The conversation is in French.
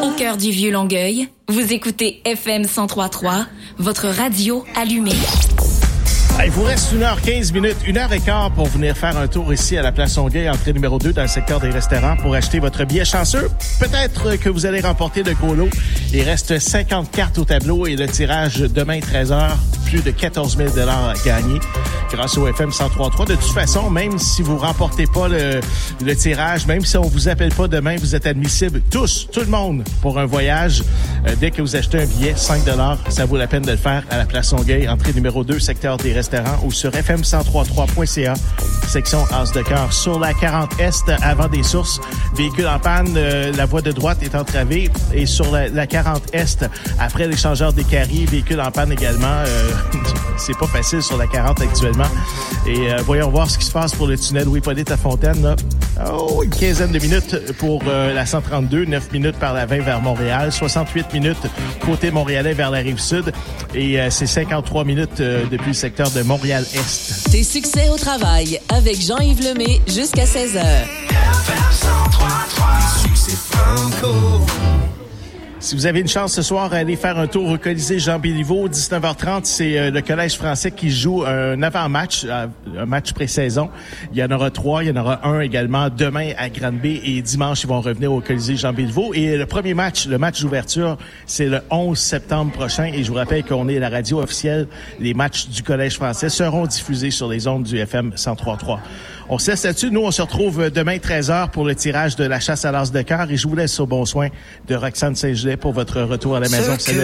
Au cœur du vieux Longueuil, vous écoutez FM 103.3, votre radio allumée. Il vous reste 1h15, 1h15 pour venir faire un tour ici à la Place Longueuil, entrée numéro 2 dans le secteur des restaurants pour acheter votre billet chanceux. Peut-être que vous allez remporter de gros lots. Il reste 50 cartes au tableau et le tirage demain 13h, plus de 14 000 $ à gagner grâce au FM 103.3. De toute façon, même si vous remportez pas le tirage, même si on vous appelle pas demain, vous êtes admissibles tout le monde pour un voyage. Dès que vous achetez un billet, 5 $, ça vaut la peine de le faire à la Place Longueuil, entrée numéro 2, secteur des restaurants ou sur fm1033.ca, section As de cœur. Sur la 40 Est, avant des sources, véhicule en panne, la voie de droite est entravée. Et sur la 40 Est, après l'échangeur des Carriers, véhicule en panne également. C'est pas facile sur la 40 actuellement. Et voyons voir ce qui se passe pour le tunnel Louis-Hippolyte à Fontaine. Là. Oh, une quinzaine de minutes pour la 132, 9 minutes par la 20 vers Montréal, 68 minutes côté montréalais vers la Rive-Sud et c'est 53 minutes depuis le secteur de Montréal-Est. Tes succès au travail avec Jean-Yves Lemay jusqu'à 16h. Succès franco. Si vous avez une chance ce soir à aller faire un tour au Colisée Jean-Béliveau, 19h30, c'est le Collège français qui joue un avant-match, un match pré-saison. Il y en aura 3, il y en aura un également demain à Granby et dimanche, ils vont revenir au Colisée Jean-Béliveau. Et le premier match, le match d'ouverture, c'est le 11 septembre prochain. Et je vous rappelle qu'on est la radio officielle. Les matchs du Collège français seront diffusés sur les ondes du FM 103.3. On se laisse là-dessus. Nous, on se retrouve demain 13h pour le tirage de la chasse à l'as de cœur et je vous laisse au bon soin de Roxane Saint-Gelais pour votre retour à la maison. Salut.